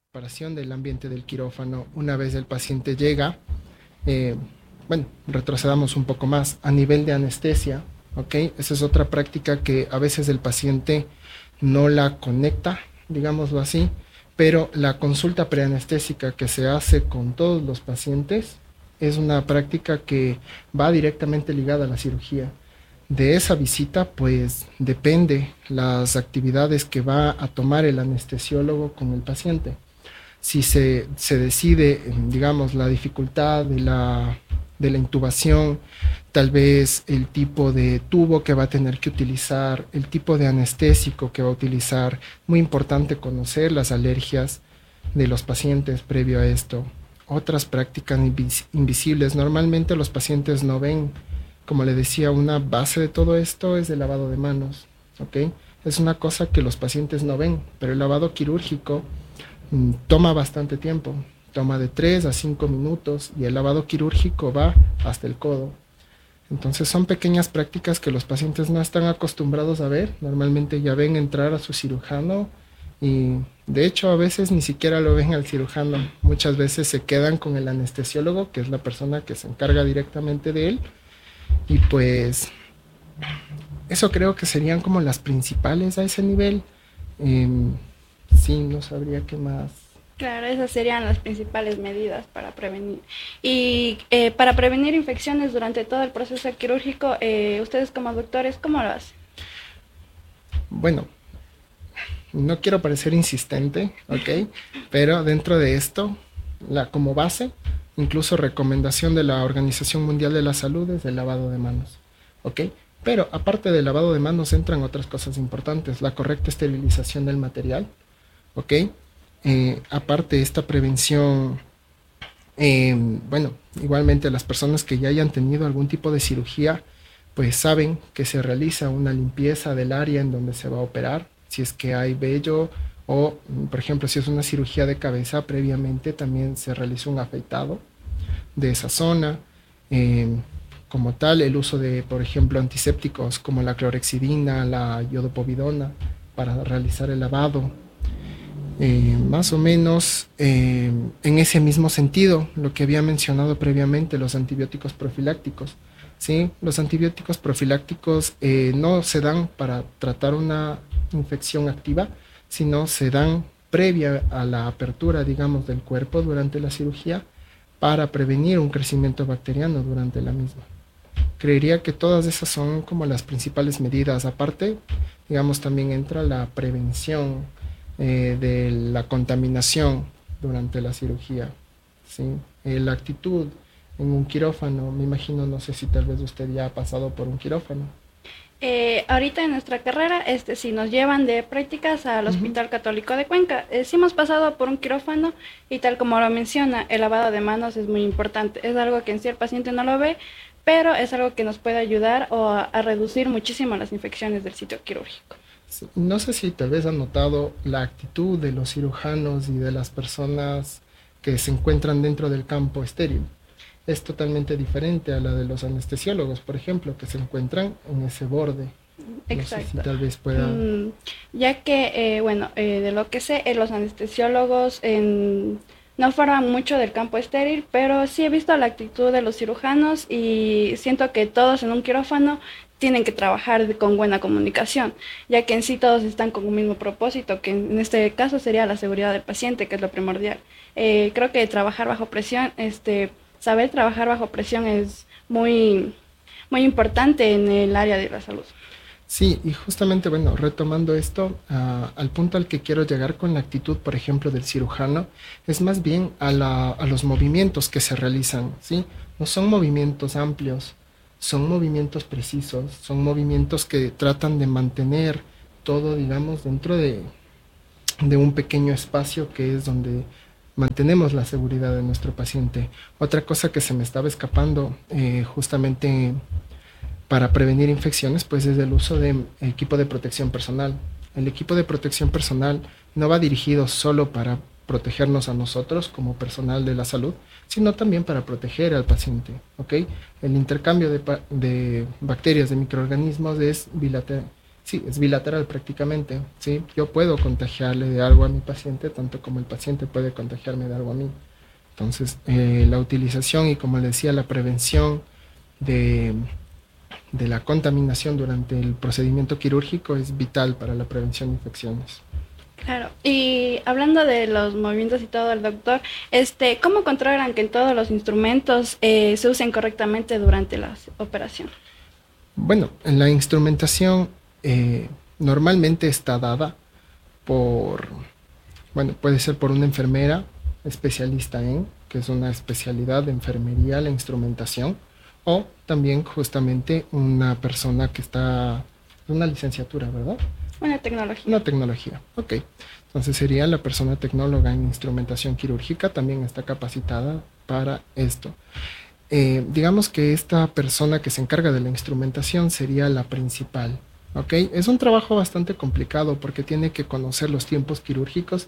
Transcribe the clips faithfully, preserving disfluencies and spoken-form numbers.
Preparación del ambiente del quirófano. Una vez el paciente llega, eh, bueno, retrocedamos un poco más a nivel de anestesia, ¿ok? Esa es otra práctica que a veces el paciente no la conecta, digámoslo así, pero la consulta preanestésica que se hace con todos los pacientes es una práctica que va directamente ligada a la cirugía. De esa visita, pues depende las actividades que va a tomar el anestesiólogo con el paciente. Si se, se decide, digamos, la dificultad de la, de la intubación, tal vez el tipo de tubo que va a tener que utilizar, el tipo de anestésico que va a utilizar. Muy importante conocer las alergias de los pacientes previo a esto. Otras prácticas invis invisibles, normalmente los pacientes no ven. Como le decía, una base de todo esto es el lavado de manos, ¿ok? Es una cosa que los pacientes no ven, pero el lavado quirúrgico toma bastante tiempo, toma de tres a cinco minutos y el lavado quirúrgico va hasta el codo. Entonces son pequeñas prácticas que los pacientes no están acostumbrados a ver. Normalmente ya ven entrar a su cirujano y de hecho a veces ni siquiera lo ven al cirujano. Muchas veces se quedan con el anestesiólogo, que es la persona que se encarga directamente de él. Y pues eso creo que serían como las principales a ese nivel. Eh, Sí, no sabría qué más. Claro, esas serían las principales medidas para prevenir. Y eh, para prevenir infecciones durante todo el proceso quirúrgico, eh, ustedes como doctores, ¿cómo lo hacen? Bueno, no quiero parecer insistente, ¿ok? Pero dentro de esto, la, como base, incluso recomendación de la Organización Mundial de la Salud es el lavado de manos, ¿ok? Pero aparte del lavado de manos entran otras cosas importantes, la correcta esterilización del material, ¿ok? Eh, aparte esta prevención, eh, bueno, igualmente las personas que ya hayan tenido algún tipo de cirugía, pues saben que se realiza una limpieza del área en donde se va a operar, si es que hay vello o, por ejemplo, si es una cirugía de cabeza, previamente también se realiza un afeitado de esa zona. Eh, como tal, el uso de, por ejemplo, antisépticos como la clorexidina, la iodopovidona, para realizar el lavado. Eh, más o menos eh, en ese mismo sentido, lo que había mencionado previamente, los antibióticos profilácticos. ¿Sí? Los antibióticos profilácticos eh, no se dan para tratar una infección activa, sino se dan previa a la apertura, digamos, del cuerpo durante la cirugía para prevenir un crecimiento bacteriano durante la misma. Creería que todas esas son como las principales medidas. Aparte, digamos, también entra la prevención Eh, de la contaminación durante la cirugía, ¿sí? Eh, la actitud en un quirófano, me imagino, no sé si tal vez usted ya ha pasado por un quirófano. Eh, ahorita en nuestra carrera, este, si nos llevan de prácticas al Hospital Uh-huh. Católico de Cuenca, eh, sí hemos pasado por un quirófano y tal como lo menciona, el lavado de manos es muy importante. Es algo que en sí el paciente no lo ve, pero es algo que nos puede ayudar o a, a reducir muchísimo las infecciones del sitio quirúrgico. No sé si tal vez han notado la actitud de los cirujanos y de las personas que se encuentran dentro del campo estéril. Es totalmente diferente a la de los anestesiólogos, por ejemplo, que se encuentran en ese borde. No sé si Exacto. tal vez pueda... Mm, ya que, eh, bueno, eh, de lo que sé, eh, los anestesiólogos en, no forman mucho del campo estéril, pero sí he visto la actitud de los cirujanos y siento que todos en un quirófano tienen que trabajar de- con buena comunicación, ya que en sí todos están con un mismo propósito, que en este caso sería la seguridad del paciente, que es lo primordial. Eh, creo que trabajar bajo presión, este, saber trabajar bajo presión es muy, muy importante en el área de la salud. Sí, y justamente, bueno, retomando esto, ah, al punto al que quiero llegar con la actitud, por ejemplo, del cirujano, es más bien a, la, a los movimientos que se realizan, ¿sí? No son movimientos amplios, son movimientos precisos, son movimientos que tratan de mantener todo, digamos, dentro de, de un pequeño espacio que es donde mantenemos la seguridad de nuestro paciente. Otra cosa que se me estaba escapando, eh, justamente para prevenir infecciones, pues es el uso de equipo de protección personal. El equipo de protección personal no va dirigido solo para protegernos a nosotros como personal de la salud, sino también para proteger al paciente, ¿ok? El intercambio de, de bacterias, de microorganismos es bilateral, sí, es bilateral prácticamente, ¿sí? Yo puedo contagiarle de algo a mi paciente, tanto como el paciente puede contagiarme de algo a mí. Entonces, eh, la utilización y, como le decía, la prevención de, de la contaminación durante el procedimiento quirúrgico es vital para la prevención de infecciones. Claro, y hablando de los movimientos y todo, el doctor, este, ¿cómo controlan que todos los instrumentos eh, se usen correctamente durante la operación? Bueno, en la instrumentación eh, normalmente está dada por, bueno, puede ser por una enfermera especialista en, que es una especialidad de enfermería, la instrumentación, o también justamente una persona que está, una licenciatura, ¿verdad? Una tecnología. Una tecnología, ok. Entonces sería la persona tecnóloga en instrumentación quirúrgica, también está capacitada para esto. Eh, digamos que esta persona que se encarga de la instrumentación sería la principal, ok. Es un trabajo bastante complicado porque tiene que conocer los tiempos quirúrgicos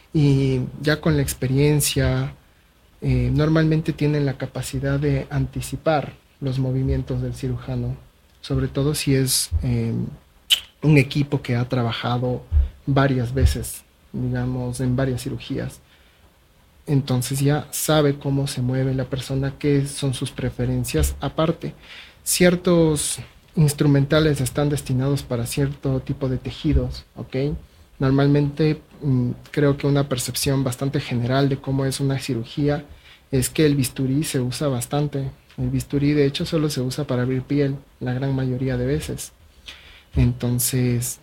y ya con la experiencia eh, normalmente tienen la capacidad de anticipar los movimientos del cirujano, sobre todo si es eh, un equipo que ha trabajado varias veces, digamos, en varias cirugías. Entonces ya sabe cómo se mueve la persona, qué son sus preferencias. Aparte, ciertos instrumentales están destinados para cierto tipo de tejidos, ¿ok? Normalmente mmm, creo que una percepción bastante general de cómo es una cirugía es que el bisturí se usa bastante. El bisturí de hecho solo se usa para abrir piel la gran mayoría de veces. Entonces,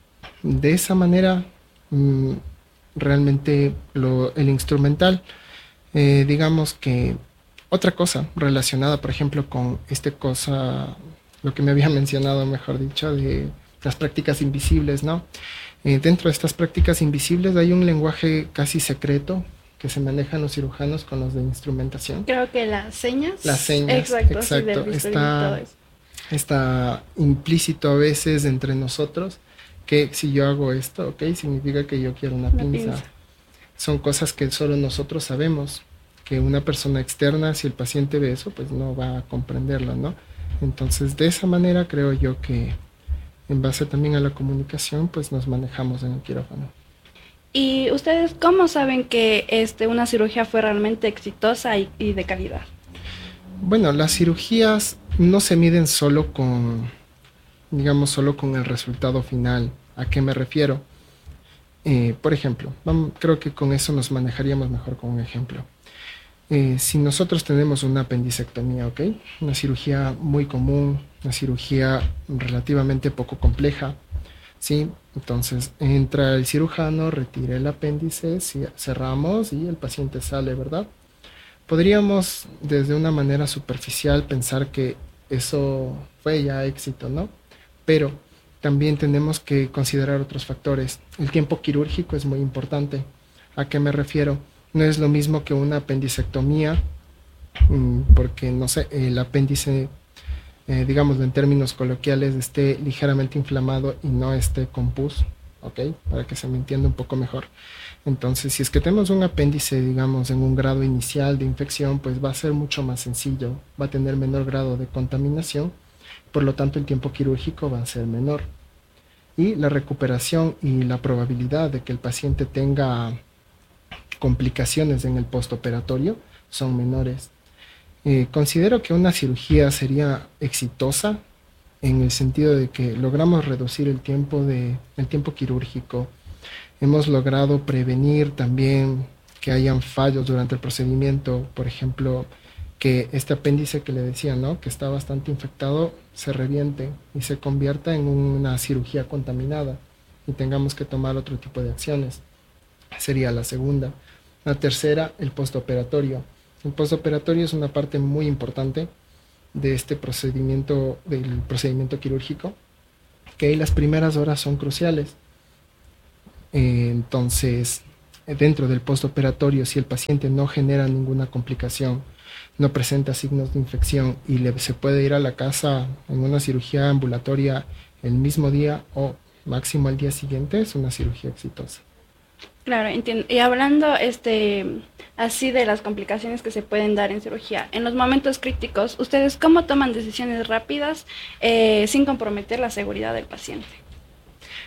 de esa manera, mmm, realmente lo, el instrumental, eh, digamos que otra cosa relacionada, por ejemplo, con este cosa, lo que me había mencionado, mejor dicho, de las prácticas invisibles, ¿no? Eh, dentro de estas prácticas invisibles hay un lenguaje casi secreto que se manejan los cirujanos con los de instrumentación. Creo que las señas. Las señas, exacto. exacto. Sí, está, está implícito a veces entre nosotros que si yo hago esto, ok, significa que yo quiero una, una pinza. pinza. Son cosas que solo nosotros sabemos, que una persona externa, si el paciente ve eso, pues no va a comprenderlo, ¿no? Entonces, de esa manera creo yo que en base también a la comunicación, pues nos manejamos en el quirófano. ¿Y ustedes cómo saben que este, una cirugía fue realmente exitosa y, y de calidad? Bueno, las cirugías no se miden solo con, digamos, solo con el resultado final. ¿A qué me refiero? Eh, por ejemplo, vamos, creo que con eso nos manejaríamos mejor con un ejemplo. Eh, si nosotros tenemos una apendicectomía, ¿ok? Una cirugía muy común, una cirugía relativamente poco compleja, ¿sí? Entonces entra el cirujano, retira el apéndice, cerramos y el paciente sale, ¿verdad? Podríamos desde una manera superficial pensar que eso fue ya éxito, ¿no? Pero también tenemos que considerar otros factores. El tiempo quirúrgico es muy importante. ¿A qué me refiero? No es lo mismo que una apendicectomía, porque, no sé, el apéndice, eh, digamos en términos coloquiales, esté ligeramente inflamado y no esté con pus, ¿ok? Para que se me entienda un poco mejor. Entonces, si es que tenemos un apéndice, digamos, en un grado inicial de infección, pues va a ser mucho más sencillo, va a tener menor grado de contaminación, por lo tanto el tiempo quirúrgico va a ser menor. Y la recuperación y la probabilidad de que el paciente tenga complicaciones en el postoperatorio son menores. Eh, considero que una cirugía sería exitosa en el sentido de que logramos reducir el tiempo, de, el tiempo quirúrgico, hemos logrado prevenir también que hayan fallos durante el procedimiento, por ejemplo, que este apéndice que le decía, ¿no?, que está bastante infectado, se reviente y se convierta en una cirugía contaminada y tengamos que tomar otro tipo de acciones. Sería la segunda. La tercera, el postoperatorio. El postoperatorio es una parte muy importante de este procedimiento, del procedimiento quirúrgico, que las primeras horas son cruciales. Eh, entonces, dentro del postoperatorio, si el paciente no genera ninguna complicación, no presenta signos de infección y le, se puede ir a la casa en una cirugía ambulatoria el mismo día o máximo al día siguiente, es una cirugía exitosa. Claro, entiendo. Y hablando este, así de las complicaciones que se pueden dar en cirugía, en los momentos críticos, ¿ustedes cómo toman decisiones rápidas eh, sin comprometer la seguridad del paciente?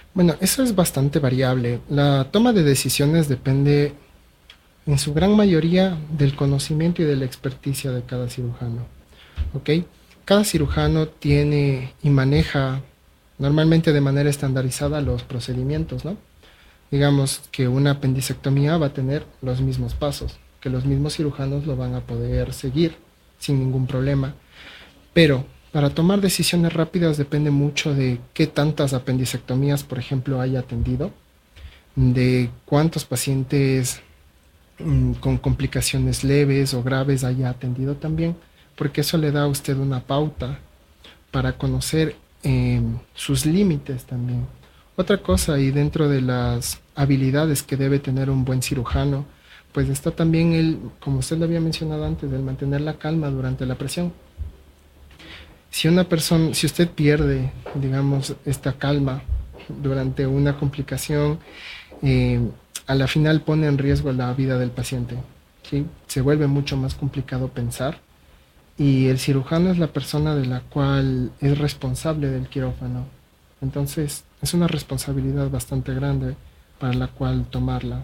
Bueno, eso es bastante variable. La toma de decisiones depende en su gran mayoría del conocimiento y de la experticia de cada cirujano. ¿Ok? Cada cirujano tiene y maneja normalmente de manera estandarizada los procedimientos, ¿no? Digamos que una apendicectomía va a tener los mismos pasos, que los mismos cirujanos lo van a poder seguir sin ningún problema. Pero para tomar decisiones rápidas depende mucho de qué tantas apendicectomías, por ejemplo, haya atendido, de cuántos pacientes mm, con complicaciones leves o graves haya atendido también, porque eso le da a usted una pauta para conocer eh, sus límites también. Otra cosa, y dentro de las habilidades que debe tener un buen cirujano, pues está también el, como usted lo había mencionado antes, el mantener la calma durante la presión. Si una persona, si usted pierde, digamos, esta calma durante una complicación, eh, a la final pone en riesgo la vida del paciente, ¿sí? Se vuelve mucho más complicado pensar y el cirujano es la persona de la cual es responsable del quirófano. Entonces, es una responsabilidad bastante grande para la cual tomarla.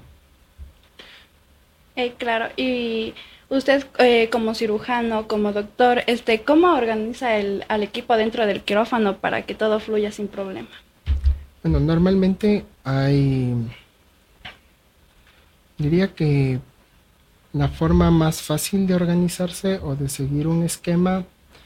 Eh, claro, y usted eh, como cirujano, como doctor, este, ¿cómo organiza el, al equipo dentro del quirófano para que todo fluya sin problema? Bueno, normalmente hay, diría que la forma más fácil de organizarse o de seguir un esquema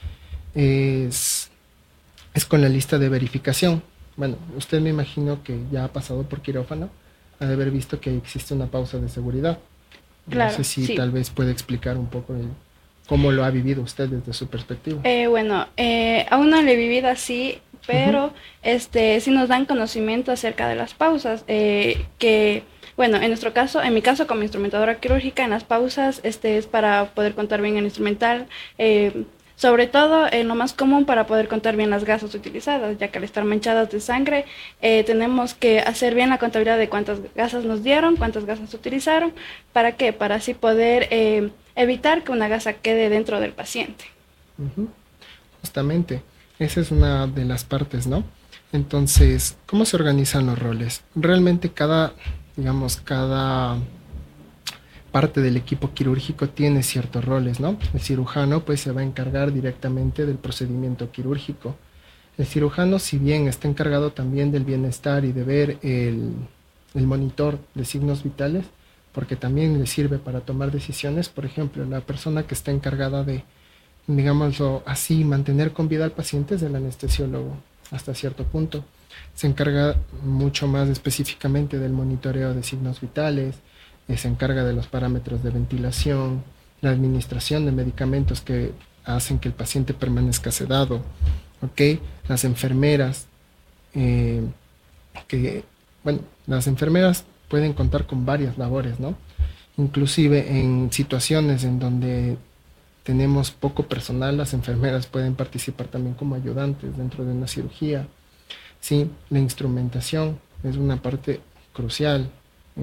es, es con la lista de verificación. Bueno, usted me imagino que ya ha pasado por quirófano, ha de haber visto que existe una pausa de seguridad. No Claro, sé si sí. tal vez puede explicar un poco el, cómo lo ha vivido usted desde su perspectiva. Eh, bueno, eh, aún no lo he vivido así, pero Ujú. este, sí nos dan conocimiento acerca de las pausas, eh, que, bueno, en nuestro caso, en mi caso como instrumentadora quirúrgica, en las pausas este, es para poder contar bien el instrumental, eh, sobre todo en lo más común para poder contar bien las gasas utilizadas, ya que al estar manchadas de sangre eh, tenemos que hacer bien la contabilidad de cuántas gasas nos dieron, cuántas gasas utilizaron, ¿para qué? Para así poder eh, evitar que una gasa quede dentro del paciente. Ujú. Justamente, esa es una de las partes, ¿no? Entonces, ¿cómo se organizan los roles? Realmente cada, digamos, cada parte del equipo quirúrgico tiene ciertos roles, ¿no? El cirujano pues se va a encargar directamente del procedimiento quirúrgico. El cirujano, si bien está encargado también del bienestar y de ver el, el monitor de signos vitales, porque también le sirve para tomar decisiones, por ejemplo, la persona que está encargada de, digámoslo así, mantener con vida al paciente es el anestesiólogo hasta cierto punto. Se encarga mucho más específicamente del monitoreo de signos vitales, eh, se encarga de los parámetros de ventilación, la administración de medicamentos que hacen que el paciente permanezca sedado, ¿ok? Las enfermeras, eh, que, bueno, las enfermeras pueden contar con varias labores, ¿no? Inclusive en situaciones en donde tenemos poco personal, las enfermeras pueden participar también como ayudantes dentro de una cirugía. Sí, la instrumentación es una parte crucial.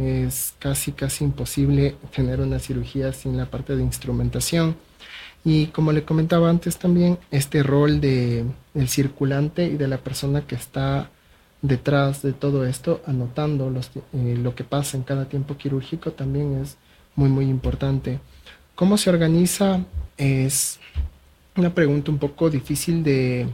Es casi, casi imposible tener una cirugía sin la parte de instrumentación. Y como le comentaba antes también, este rol de el circulante y de la persona que está detrás de todo esto, anotando los, eh, lo que pasa en cada tiempo quirúrgico, también es muy, muy importante. ¿Cómo se organiza? Es una pregunta un poco difícil de,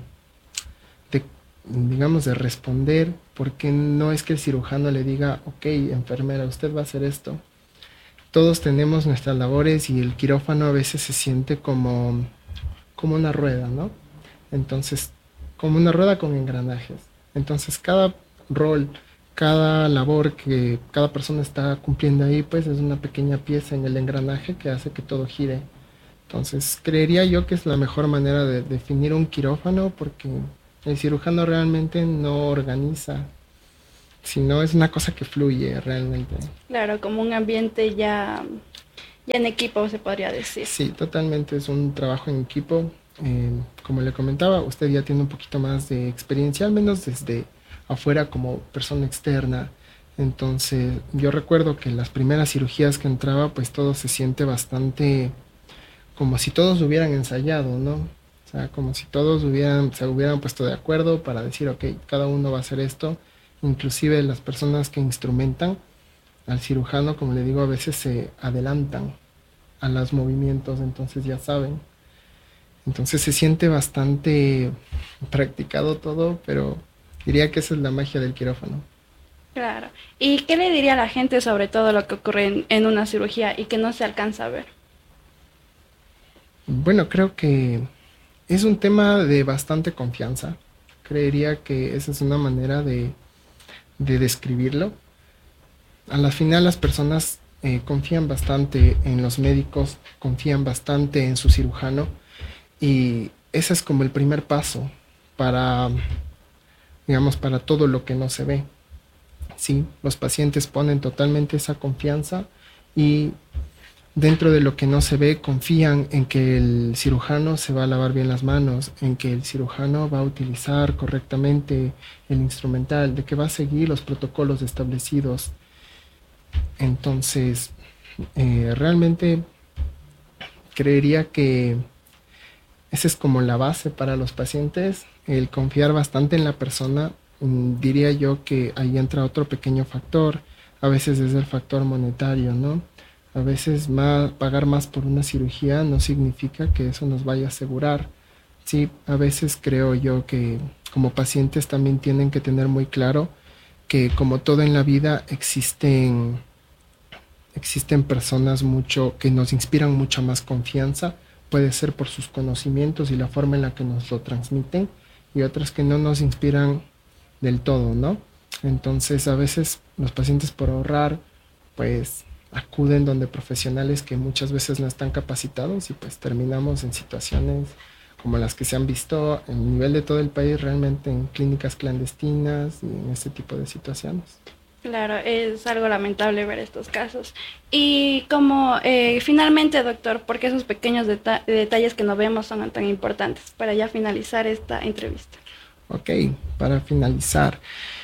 de, digamos, de responder, porque no es que el cirujano le diga, ok, enfermera, usted va a hacer esto. Todos tenemos nuestras labores y el quirófano a veces se siente como, como una rueda, ¿no? Entonces, como una rueda con engranajes. Entonces, cada rol, cada labor que cada persona está cumpliendo ahí, pues es una pequeña pieza en el engranaje que hace que todo gire. Entonces, creería yo que es la mejor manera de definir un quirófano porque el cirujano realmente no organiza, sino es una cosa que fluye realmente. Claro, como un ambiente ya, ya en equipo se podría decir. Sí, totalmente es un trabajo en equipo. Eh, como le comentaba, usted ya tiene un poquito más de experiencia, al menos desde afuera como persona externa. Entonces, yo recuerdo que las primeras cirugías que entraba, pues todo se siente bastante como si todos hubieran ensayado, ¿no? O sea, como si todos hubieran, se hubieran puesto de acuerdo para decir, ok, cada uno va a hacer esto inclusive las personas que instrumentan al cirujano, como le digo, a veces se adelantan a los movimientos, entonces ya saben. Entonces se siente bastante practicado todo, pero diría que esa es la magia del quirófano. Claro. ¿Y qué le diría a la gente sobre todo lo que ocurre en, en una cirugía y que no se alcanza a ver? Bueno, creo que es un tema de bastante confianza. Creería que esa es una manera de, de describirlo. A la final las personas eh, confían bastante en los médicos, confían bastante en su cirujano, y ese es como el primer paso para, digamos, para todo lo que no se ve. Sí, los pacientes ponen totalmente esa confianza y dentro de lo que no se ve confían en que el cirujano se va a lavar bien las manos, en que el cirujano va a utilizar correctamente el instrumental, de que va a seguir los protocolos establecidos. Entonces, eh, realmente creería que esa es como la base para los pacientes, el confiar bastante en la persona. Mm, diría yo que ahí entra otro pequeño factor, a veces es el factor monetario, ¿no? A veces más, pagar más por una cirugía no significa que eso nos vaya a asegurar. Sí, a veces creo yo que como pacientes también tienen que tener muy claro que como todo en la vida existen, existen personas mucho que nos inspiran mucha más confianza. Puede ser por sus conocimientos y la forma en la que nos lo transmiten, y otras que no nos inspiran del todo, ¿no? Entonces a veces los pacientes por ahorrar pues acuden donde profesionales que muchas veces no están capacitados y pues terminamos en situaciones como las que se han visto a nivel de todo el país, realmente en clínicas clandestinas y en este tipo de situaciones. Claro, es algo lamentable ver estos casos. Y como eh, finalmente, doctor, ¿por qué esos pequeños deta- detalles que no vemos son tan importantes para ya finalizar esta entrevista? Ok, para finalizar,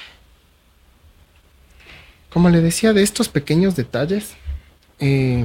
como le decía, de estos pequeños detalles eh,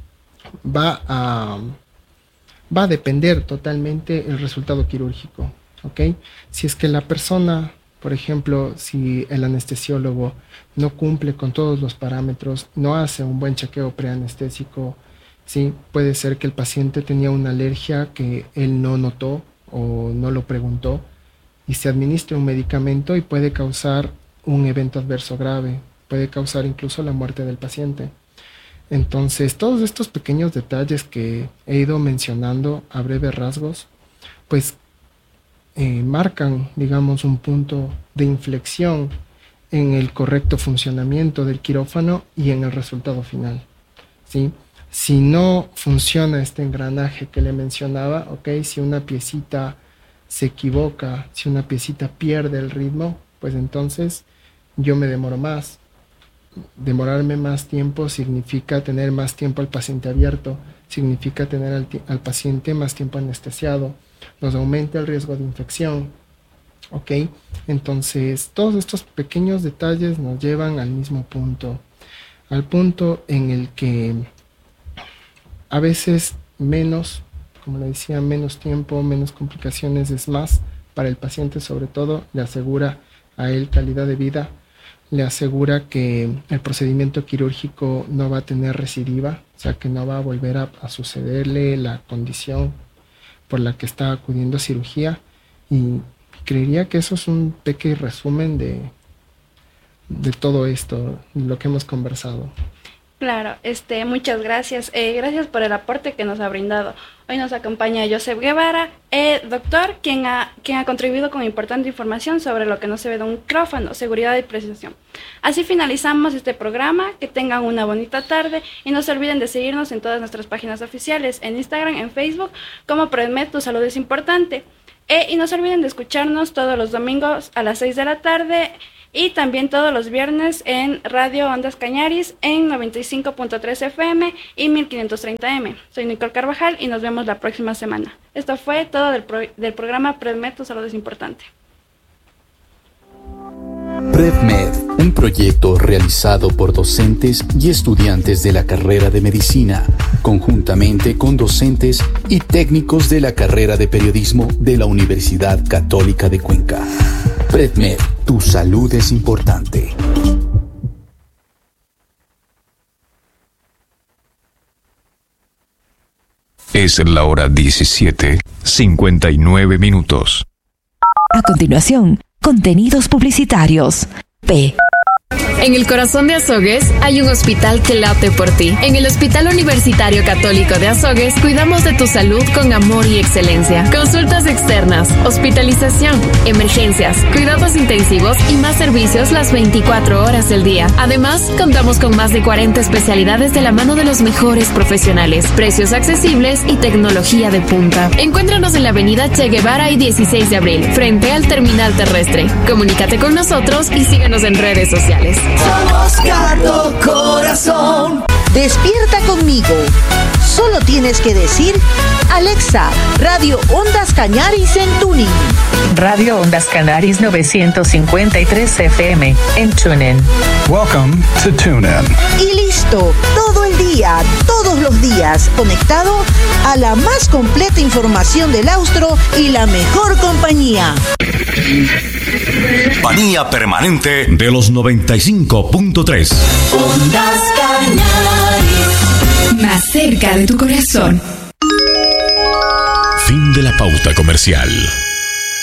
va a, va a depender totalmente el resultado quirúrgico, ¿ok? Si es que la persona, por ejemplo, si el anestesiólogo no cumple con todos los parámetros, no hace un buen chequeo preanestésico, ¿sí? Puede ser que el paciente tenía una alergia que él no notó o no lo preguntó y se administra un medicamento y puede causar un evento adverso grave, puede causar incluso la muerte del paciente. Entonces, todos estos pequeños detalles que he ido mencionando a breves rasgos, pues eh, marcan, digamos, un punto de inflexión en el correcto funcionamiento del quirófano y en el resultado final, ¿sí? Si no funciona este engranaje que le mencionaba, ok, si una piecita se equivoca, si una piecita pierde el ritmo, pues entonces yo me demoro más. Demorarme más tiempo significa tener más tiempo al paciente abierto, significa tener al, al paciente más tiempo anestesiado, nos aumenta el riesgo de infección, ¿ok? Entonces, todos estos pequeños detalles nos llevan al mismo punto, al punto en el que a veces menos, como le decía, menos tiempo, menos complicaciones es más para el paciente, sobre todo le asegura a él calidad de vida, le asegura que el procedimiento quirúrgico no va a tener recidiva, o sea que no va a volver a, a sucederle la condición por la que está acudiendo a cirugía, y creería que eso es un pequeño resumen de, de todo esto, lo que hemos conversado. Claro, este, muchas gracias. Eh, gracias por el aporte que nos ha brindado. Hoy nos acompaña Joseph Guevara, eh, doctor, quien ha, quien ha contribuido con importante información sobre lo que no se ve de un quirófano, seguridad y precisión. Así finalizamos este programa. Que tengan una bonita tarde y no se olviden de seguirnos en todas nuestras páginas oficiales, en Instagram, en Facebook, como PredMed, tu salud es importante. Eh, y no se olviden de escucharnos todos los domingos a las seis de la tarde y también todos los viernes en Radio Ondas Cañaris en noventa y cinco punto tres F M y mil quinientos treinta M. Soy Nicole Carvajal y nos vemos la próxima semana. Esto fue todo del, pro del programa PredMed, tu salud es importante. PredMed, un proyecto realizado por docentes y estudiantes de la carrera de medicina, conjuntamente con docentes y técnicos de la carrera de periodismo de la Universidad Católica de Cuenca. PredMed, tu salud es importante. Es la hora diecisiete, cincuenta y nueve minutos. A continuación, contenidos publicitarios. P. En el corazón de Azogues hay un hospital que late por ti. En el Hospital Universitario Católico de Azogues cuidamos de tu salud con amor y excelencia. Consultas externas, hospitalización, emergencias, cuidados intensivos y más servicios las veinticuatro horas del día. Además, contamos con más de cuarenta especialidades de la mano de los mejores profesionales, precios accesibles y tecnología de punta. Encuéntranos en la avenida Che Guevara y dieciséis de abril, frente al terminal terrestre. Comunícate con nosotros y síguenos en redes sociales. Somos Cardo Corazón. Despierta conmigo. Solo tienes que decir: Alexa, Radio Ondas Cañaris en tuning. Radio Ondas Cañaris novecientos cincuenta y tres F M en TuneIn. Welcome to TuneIn. Y listo, todo el día, todos los días, conectado a la más completa información del Austro y la mejor compañía. Compañía permanente de los noventa y cinco punto tres. Ondas Cañaris. Más cerca de tu corazón. Fin de la pauta comercial.